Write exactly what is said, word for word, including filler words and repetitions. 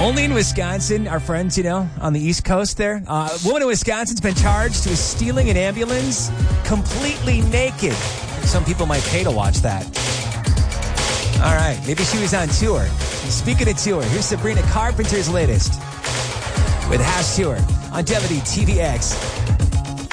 Only in Wisconsin, our friends, you know, on the East Coast there. Uh, a woman in Wisconsin's been charged with stealing an ambulance completely naked. Some people might pay to watch that. All right, maybe she was on tour. Speaking of tour, here's Sabrina Carpenter's latest with Hash Tour on W T V X.